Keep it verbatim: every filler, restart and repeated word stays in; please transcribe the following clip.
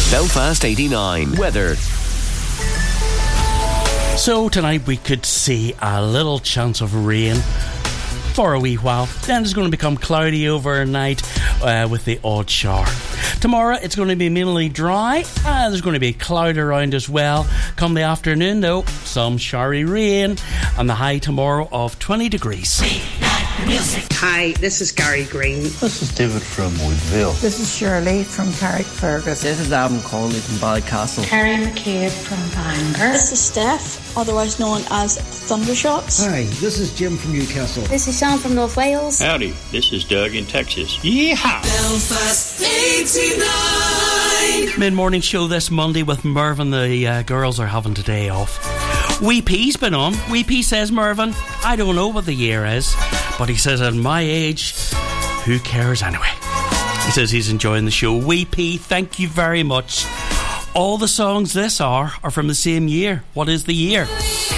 Belfast eighty-nine. Weather. So tonight we could see a little chance of rain for a wee while. Then it's going to become cloudy overnight uh, with the odd shower. Tomorrow it's going to be mainly dry. Uh, there's going to be a cloud around as well. Come the afternoon though, some showery rain, and the high tomorrow of twenty degrees. Music. Hi, this is Gary Green. This is David from Woodville. This is Shirley from Carrickfergus. This is Adam Conley from Ballycastle. Carrie McCabe from Bangor. This is Steph, otherwise known as Thundershots. Hi, this is Jim from Newcastle. This is Sean from North Wales. Howdy, this is Doug in Texas. Yeehaw! Belfast eighty-nine. Mid-morning show this Monday with Mervyn. The uh, girls are having today off. Wee P's been on. Wee P says, Mervyn, I don't know what the year is, but he says at my age, who cares anyway? He says he's enjoying the show. Wee P, thank you very much. All the songs this are are from the same year. What is the year?